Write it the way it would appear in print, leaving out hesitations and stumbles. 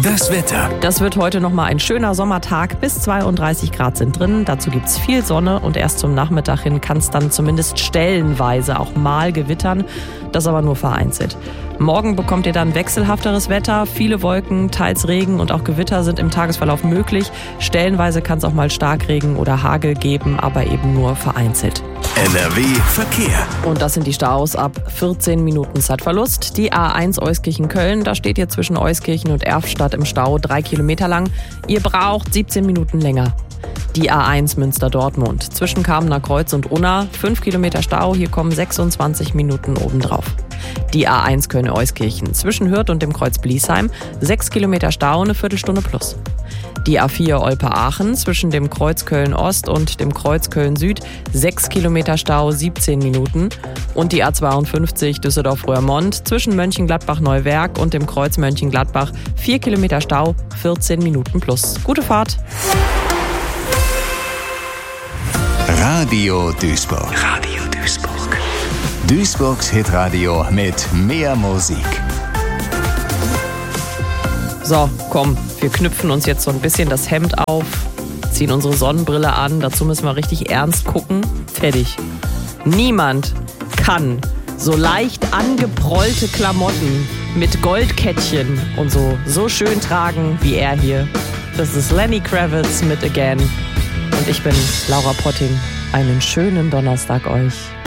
Das Wetter. Das wird heute nochmal ein schöner Sommertag. Bis 32 Grad sind drin. Dazu gibt es viel Sonne und erst zum Nachmittag hin kann es dann zumindest stellenweise auch mal gewittern. Das aber nur vereinzelt. Morgen bekommt ihr dann wechselhafteres Wetter. Viele Wolken, teils Regen und auch Gewitter sind im Tagesverlauf möglich. Stellenweise kann es auch mal Starkregen oder Hagel geben, aber eben nur vereinzelt. NRW Verkehr. Und das sind die Staus ab 14 Minuten Zeitverlust. Die A1 Euskirchen-Köln, da steht ihr zwischen Euskirchen und Erftstadt im Stau 3 Kilometer lang. Ihr braucht 17 Minuten länger. Die A1 Münster-Dortmund zwischen Kamener Kreuz und Unna 5 Kilometer Stau, hier kommen 26 Minuten obendrauf. Die A1 Köln-Euskirchen zwischen Hürth und dem Kreuz Bliesheim 6 Kilometer Stau, eine Viertelstunde plus. Die A4 Olpe-Aachen zwischen dem Kreuz Köln-Ost und dem Kreuz Köln-Süd 6 Kilometer Stau, 17 Minuten. Und die A52 Düsseldorf-Röhrmond zwischen Mönchengladbach-Neuwerk und dem Kreuz Mönchengladbach 4 Kilometer Stau, 14 Minuten plus. Gute Fahrt! Radio Duisburg. Radio Duisburg. Duisburgs Hitradio mit mehr Musik. So, komm, wir knüpfen uns jetzt so ein bisschen das Hemd auf, ziehen unsere Sonnenbrille an, dazu müssen wir richtig ernst gucken. Fertig. Niemand kann so leicht angeprollte Klamotten mit Goldkettchen und so schön tragen wie er hier. Das ist Lenny Kravitz mit Again. Und ich bin Laura Potting. Einen schönen Donnerstag euch.